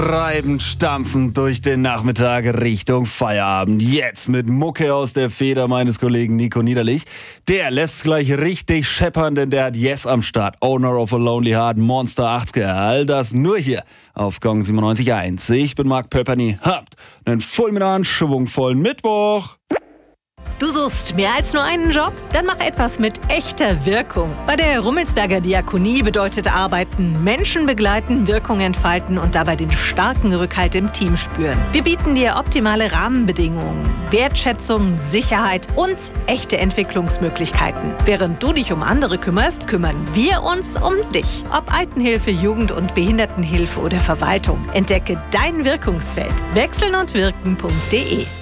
Reibend stampfend durch den Nachmittag Richtung Feierabend. Jetzt mit Mucke aus der Feder meines Kollegen Nico Niederlich. Der lässt gleich richtig scheppern, denn der hat Yes am Start. Owner of a Lonely Heart, Monster 80er. All das nur hier auf Gong 97.1. Ich bin Marc Pöpperny. Habt einen fulminanten, schwungvollen Mittwoch. Du suchst mehr als nur einen Job? Dann mach etwas mit echter Wirkung. Bei der Rummelsberger Diakonie bedeutet Arbeiten Menschen begleiten, Wirkung entfalten und dabei den starken Rückhalt im Team spüren. Wir bieten dir optimale Rahmenbedingungen, Wertschätzung, Sicherheit und echte Entwicklungsmöglichkeiten. Während du dich um andere kümmerst, kümmern wir uns um dich. Ob Altenhilfe, Jugend- und Behindertenhilfe oder Verwaltung. Entdecke dein Wirkungsfeld. Wechseln und wirken.de